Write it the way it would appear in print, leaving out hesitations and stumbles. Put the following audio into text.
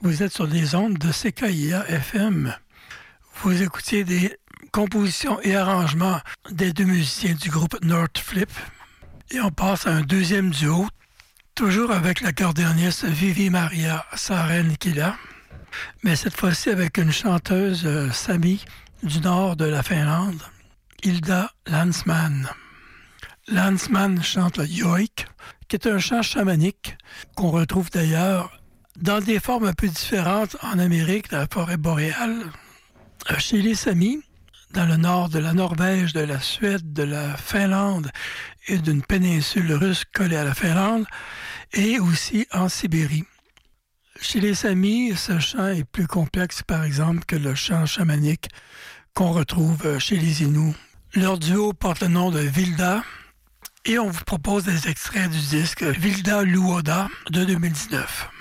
Vous êtes sur les ondes de CKIA FM. Vous écoutiez des compositions et arrangements des deux musiciens du groupe North Flip. Et on passe à un deuxième duo, toujours avec l'accordéoniste Vivi Maria Saren qui est là, mais cette fois-ci avec une chanteuse Sami du nord de la Finlande, Hilda Landsman. Landsman chante le yoik, qui est un chant chamanique qu'on retrouve d'ailleurs dans des formes un peu différentes en Amérique, dans la forêt boréale, chez les Samis, dans le nord de la Norvège, de la Suède, de la Finlande et d'une péninsule russe collée à la Finlande, et aussi en Sibérie. Chez les Samis, ce chant est plus complexe, par exemple, que le chant chamanique qu'on retrouve chez les Inuits. Leur duo porte le nom de Vilda, et on vous propose des extraits du disque Vilda Luoda de 2019.